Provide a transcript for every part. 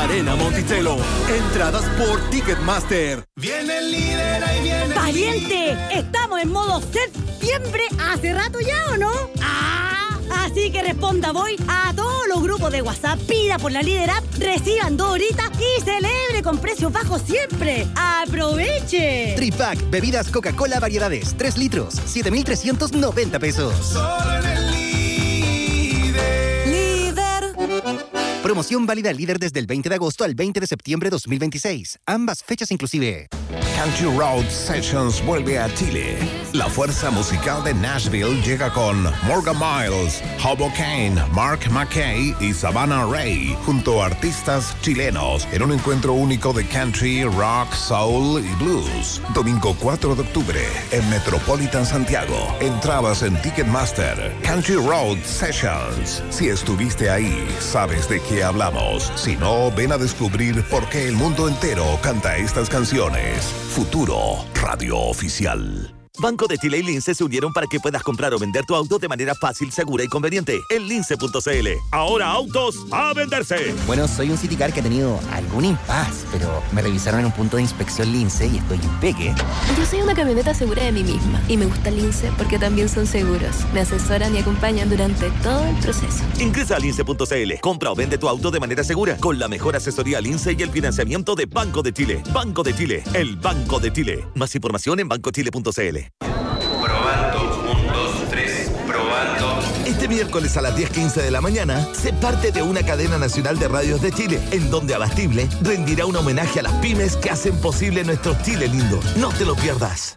Arena Monticello. Entradas por Ticketmaster. Viene el líder, ahí viene. ¡Pariente! ¿Estamos en modo septiembre hace rato ya o no? Así que responda voy a todos los grupos de WhatsApp, pida por la Líder App, reciban 2 horitas y celebre con precios bajos siempre. ¡Aproveche! Tripack, bebidas Coca-Cola variedades, 3 litros, 7,390 pesos. Solo en el líder. Líder. Promoción válida Líder desde el 20 de agosto al 20 de septiembre 2026. Ambas fechas inclusive. Country Road Sessions vuelve a Chile. La fuerza musical de Nashville llega con Morgan Miles, Hobo Kane, Mark McKay y Savannah Ray, junto a artistas chilenos, en un encuentro único de country, rock, soul y blues. Domingo 4 de octubre, en Metropolitan Santiago. Entradas en Ticketmaster. Country Road Sessions. Si estuviste ahí, sabes de qué hablamos. Si no, ven a descubrir por qué el mundo entero canta estas canciones. Futuro Radio Oficial. Banco de Chile y Lince se unieron para que puedas comprar o vender tu auto de manera fácil, segura y conveniente en lince.cl. Ahora autos a venderse. Bueno, soy un Citicar que ha tenido algún impasse, pero me revisaron en un punto de inspección Lince y estoy impeque. Yo soy una camioneta segura de mí misma y me gusta Lince porque también son seguros. Me asesoran y acompañan durante todo el proceso. Ingresa a lince.cl. Compra o vende tu auto de manera segura con la mejor asesoría Lince y el financiamiento de Banco de Chile. Banco de Chile, el Banco de Chile. Más información en bancochile.cl. Probando, 1, 2, 3, probando. Este miércoles a las 10:15 de la mañana, sé parte de una cadena nacional de radios de Chile, en donde Abastible rendirá un homenaje a las pymes que hacen posible nuestro Chile lindo. No te lo pierdas.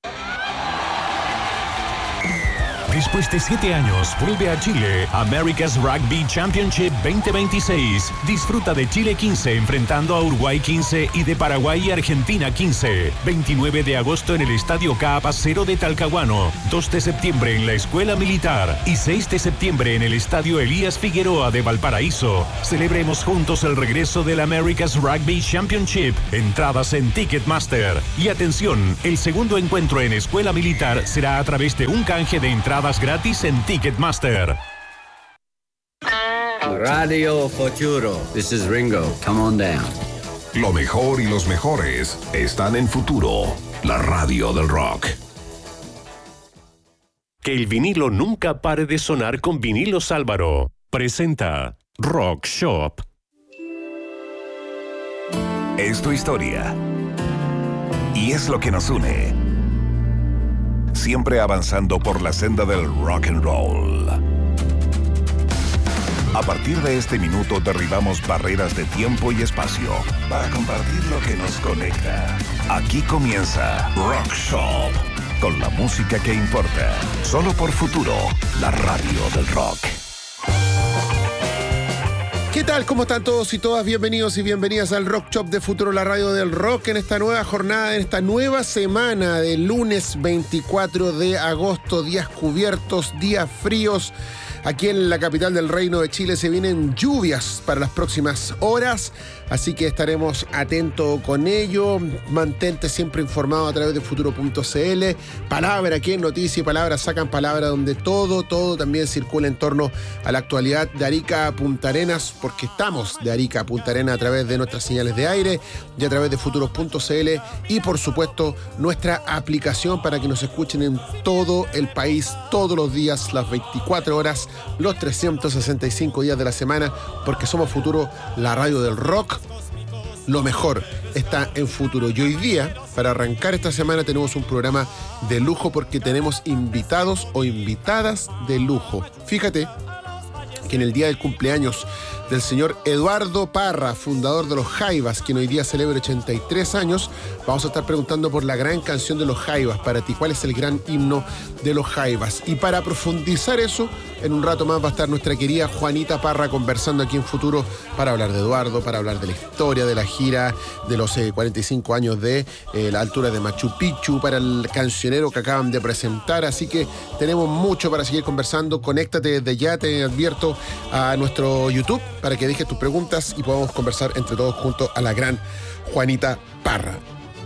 Después de 7 años, vuelve a Chile America's Rugby Championship 2026. Disfruta de Chile 15 enfrentando a Uruguay 15 y de Paraguay y Argentina 15. 29 de agosto en el Estadio Caapacero de Talcahuano. 2 de septiembre en la Escuela Militar. Y 6 de septiembre en el Estadio Elías Figueroa de Valparaíso. Celebremos juntos el regreso del America's Rugby Championship. Entradas en Ticketmaster. Y atención, el segundo encuentro en Escuela Militar será a través de un canje de entradas gratis en Ticketmaster. Radio Futuro. This is Ringo. Come on down. Lo mejor y los mejores están en Futuro, la radio del rock. Que el vinilo nunca pare de sonar con Vinilos Álvaro. Presenta Rock Shop. Es tu historia. Y es lo que nos une. Siempre avanzando por la senda del rock and roll. A partir de este minuto derribamos barreras de tiempo y espacio para compartir lo que nos conecta. Aquí comienza Rock Shop, con la música que importa. Solo por Futuro, la radio del rock. ¿Qué tal? ¿Cómo están todos y todas? Bienvenidos y bienvenidas al Rock Shop de Futuro, la radio del rock, en esta nueva jornada, en esta nueva semana de lunes 24 de agosto. Días cubiertos, días fríos. Aquí en la capital del Reino de Chile se vienen lluvias para las próximas horas, así que estaremos atentos con ello. Mantente siempre informado a través de futuro.cl. Palabra aquí en Noticias y Palabras sacan palabra, donde todo también circula en torno a la actualidad de Arica a Punta Arenas, porque estamos de Arica a Punta Arenas a través de nuestras señales de aire y a través de futuro.cl y por supuesto nuestra aplicación para que nos escuchen en todo el país, todos los días, las 24 horas, los 365 días de la semana, porque somos Futuro, la radio del rock. Lo mejor está en Futuro. Y hoy día, para arrancar esta semana, tenemos un programa de lujo porque tenemos invitados o invitadas de lujo. Fíjate que en el día del cumpleaños del señor Eduardo Parra, fundador de Los Jaivas, quien hoy día celebra 83 años, vamos a estar preguntando por la gran canción de Los Jaivas. Para ti, ¿cuál es el gran himno de Los Jaivas? Y para profundizar eso, en un rato más va a estar nuestra querida Juanita Parra conversando aquí en Futuro para hablar de Eduardo, para hablar de la historia de la gira de los 45 años de la altura de Machu Picchu, para el cancionero que acaban de presentar. Así que tenemos mucho para seguir conversando. Conéctate desde ya, te advierto, a nuestro YouTube para que dejes tus preguntas y podamos conversar entre todos junto a la gran Juanita Parra.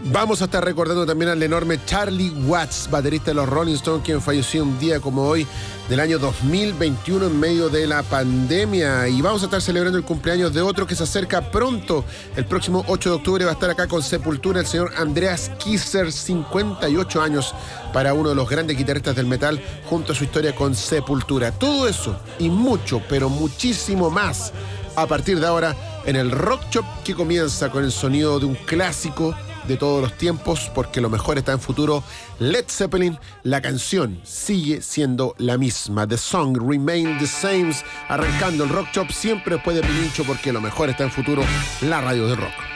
Vamos a estar recordando también al enorme Charlie Watts, baterista de los Rolling Stones, quien falleció un día como hoy del año 2021 en medio de la pandemia. Y vamos a estar celebrando el cumpleaños de otro que se acerca pronto. El próximo 8 de octubre va a estar acá con Sepultura el señor Andreas Kisser, 58 años para uno de los grandes guitarristas del metal, junto a su historia con Sepultura. Todo eso y mucho, pero muchísimo más a partir de ahora en el Rock Shop, que comienza con el sonido de un clásico de todos los tiempos, porque lo mejor está en futuro. Led Zeppelin, la canción sigue siendo la misma. The song remain the same. Arrancando el Rock Shop siempre después de Pilincho, porque lo mejor está en futuro, la radio del rock.